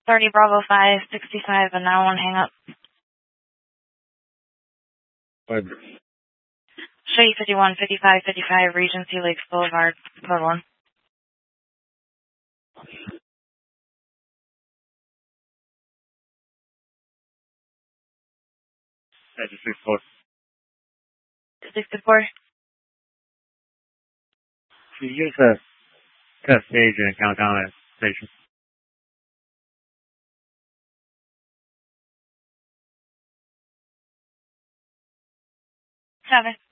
30 Bravo 565, and now one hang up. Show you 51, 55, 55, Regency Lakes Boulevard, code 1. That's 64. 64. Can you use the test stage and count down at station? 7.